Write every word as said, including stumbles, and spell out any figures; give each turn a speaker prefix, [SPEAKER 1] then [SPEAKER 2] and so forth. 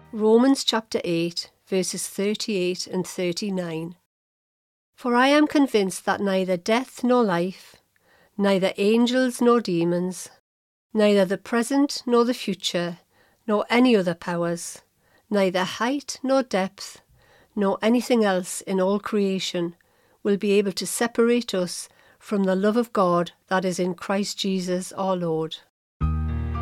[SPEAKER 1] Romans chapter eight, verses thirty-eight and thirty-nine. For I am convinced that neither death nor life, neither angels nor demons, neither the present nor the future, nor any other powers, neither height nor depth, nor anything else in all creation, will be able to separate us from the love of God that is in Christ Jesus our Lord.